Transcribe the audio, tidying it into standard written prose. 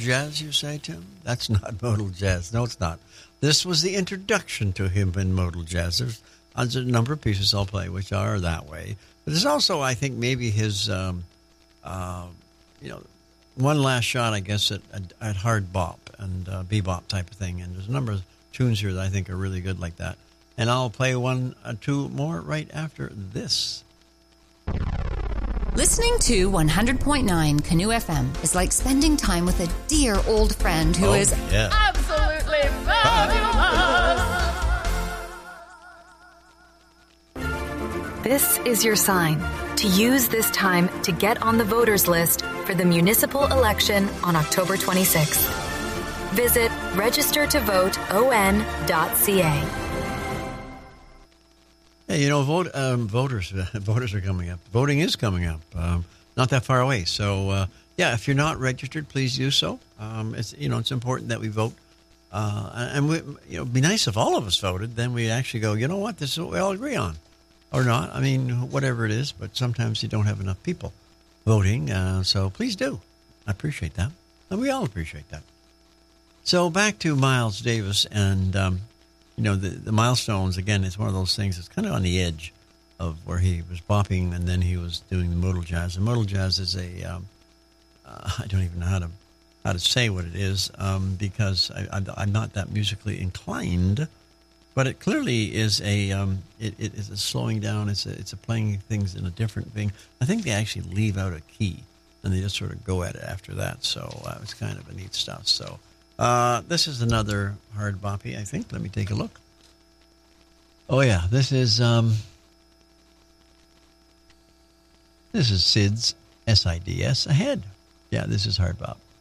jazz, you say, Tim? That's not modal jazz. No, it's not. This was the introduction to him in modal jazz. There's a number of pieces I'll play which are that way. But there's also, I think, maybe his, one last shot, I guess, at hard bop and bebop type of thing. And there's a number of tunes here that I think are really good like that. And I'll play two more right after this. Listening to 100.9 Canoe FM is like spending time with a dear old friend who is absolutely fabulous. This is your sign to use this time to get on the voters list for the municipal election on October 26th. Visit registertovoteon.ca. Hey, voters are coming up. Voting is coming up, not that far away. So, if you're not registered, please do so. It's important that we vote. It'd be nice if all of us voted. Then we actually go, you know what, this is what we all agree on. Or not. I mean, whatever it is. But sometimes you don't have enough people voting. So please do. I appreciate that. And we all appreciate that. So back to Miles Davis and... the milestones, again, it's one of those things that's kind of on the edge of where he was bopping and then he was doing the modal jazz. And modal jazz is I don't even know how to say what it is because I'm not that musically inclined, but it clearly is it is a slowing down. It's a playing things in a different thing. I think they actually leave out a key and they just sort of go at it after that. So it's kind of a neat stuff. So. This is another hard boppy, I think. Let me take a look. Oh, yeah. This is Sid's SIDS Ahead. Yeah, this is hard bop.